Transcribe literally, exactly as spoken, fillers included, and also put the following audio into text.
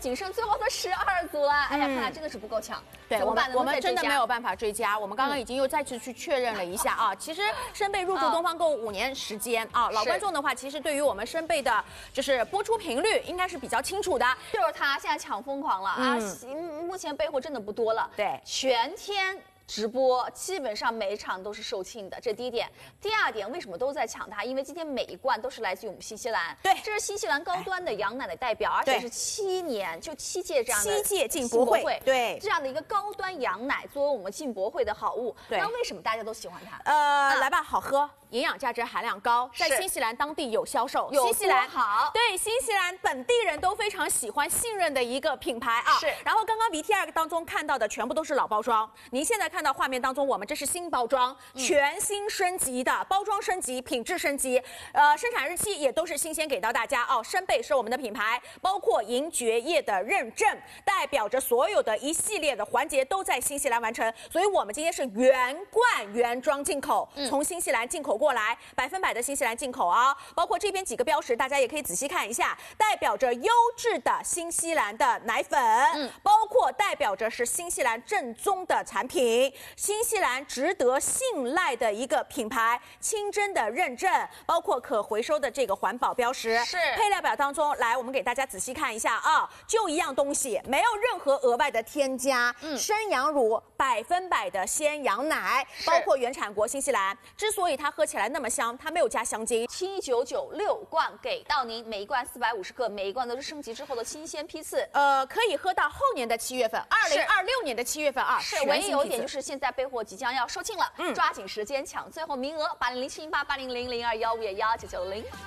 仅剩最后的十二组了。哎呀，看来真的是不够抢。 对，我们我们真的没有办法追加。我们刚刚已经又再次去确认了一下啊，其实申贝入驻东方购物五年时间啊，老观众的话，其实对于我们申贝的就是播出频率应该是比较清楚的。 就是他现在抢疯狂了啊！目前备货真的不多了， 对， 全天。直播基本上每一场都是售罄的，这第一点。第二点，为什么都在抢它？因为今天每一罐都是来自于我们新西兰， 对， 这是新西兰高端的羊奶的代表，而且是七年就七届这样的七届进博会，对， 这样的一个高端羊奶作为我们进博会的好物， 对， 那为什么大家都喜欢它？ 呃，啊、来吧，好喝。营养价值含量高，在新西兰当地有销售， 有新西兰好， 对新西兰本地人都非常喜欢、信任的一个品牌啊。 是。然后刚刚 V T R 当中看到的全部都是老包装，您现在看到画面当中，我们这是新包装，嗯、全新升级的包装升级、品质升级，呃，生产日期也都是新鲜给到大家哦。申贝是我们的品牌，包括银蕨业的认证，代表着所有的一系列的环节都在新西兰完成，所以我们今天是原罐原装进口，嗯、从新西兰进口过来，百分百的新西兰进口啊，包括这边几个标识，大家也可以仔细看一下，代表着优质的新西兰的奶粉，嗯，包括代表着是新西兰正宗的产品，新西兰值得信赖的一个品牌，清真的认证，包括可回收的这个环保标识， 是配料表当中，来我们给大家仔细看一下啊，就一样东西，没有任何额外的添加，嗯，生羊乳，百分百的鲜羊奶，包括原产国新西兰，之所以它喝起来那么香，它没有加香精。 七九九六罐给到您，每一罐四百五十克，每一罐都是升级之后的新鲜批次。 呃，可以喝到后年的七月份，二零二六年的七月份啊。 是，唯一有一点就是现在备货即将要售罄了，嗯，抓紧时间抢最后名额，八零零七零八八零零零二幺五幺九九零。